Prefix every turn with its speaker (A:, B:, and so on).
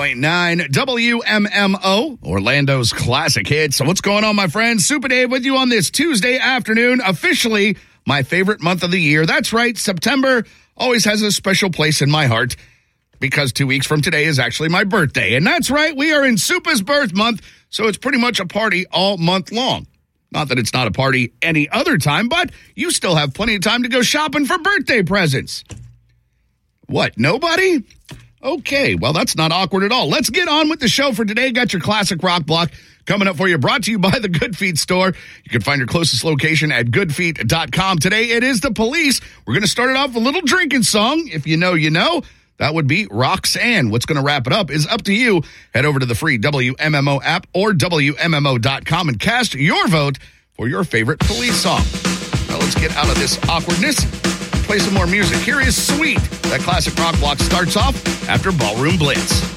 A: 88.9 WMMO, Orlando's classic hits. So what's going on, my friends? Super Dave with you on this Tuesday afternoon, officially my favorite month of the year. That's right, September always has a special place in my heart because 2 weeks from today is actually my birthday. And that's right, we are in Supa's birth month, so it's pretty much a party all month long. Not that it's not a party any other time, but you still have plenty of time to go shopping for birthday presents. What, nobody? Okay, well, that's not awkward at all. Let's get on with the show for today. Got your classic rock block coming up for you, brought to you by the Good Feet store. You can find your closest location at goodfeet.com. Today, it is the Police. We're going to start it off with a little drinking song. If you know, you know. That would be Roxanne. What's going to wrap it up is up to you. Head over to the free WMMO app or WMMO.com and cast your vote for your favorite Police song. Now, let's get out of this awkwardness. Play some more music. Here is Sweet. That classic rock block starts off after Ballroom Blitz.